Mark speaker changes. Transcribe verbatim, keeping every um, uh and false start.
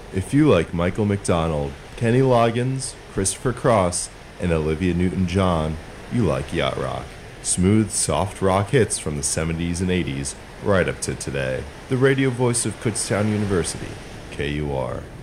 Speaker 1: If you like Michael McDonald, Kenny Loggins, Christopher Cross, and Olivia Newton-John, you like yacht rock. Smooth, soft rock hits from the seventies and eighties, right up to today. The radio voice of Kutztown University, K U R.